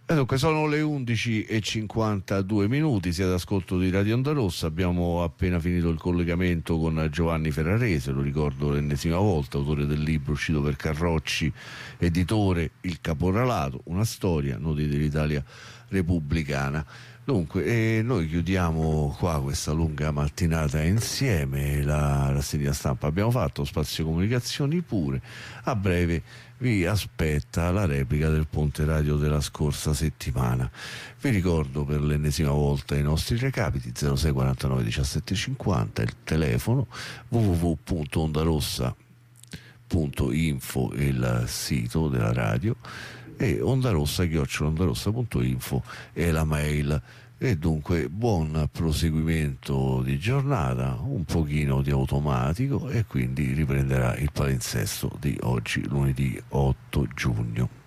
E dunque sono le 11:52, siete all'ascolto di Radio Onda Rossa. Abbiamo appena finito il collegamento con Giovanni Ferrarese, lo ricordo l'ennesima volta, autore del libro uscito per Carrocci, editore Il Caporalato, una storia, noti dell'Italia repubblicana. Dunque, noi chiudiamo qua questa lunga mattinata insieme, la rassegna stampa abbiamo fatto, spazio comunicazioni pure. A breve vi aspetta la replica del Ponte Radio della scorsa settimana. Vi ricordo per l'ennesima volta i nostri recapiti: 06 49 17 50, il telefono, www.ondarossa.info il sito della radio, e ondarossa@ondarossa.info è la mail. E dunque buon proseguimento di giornata, un pochino di automatico, e quindi riprenderà il palinsesto di oggi, lunedì 8 giugno.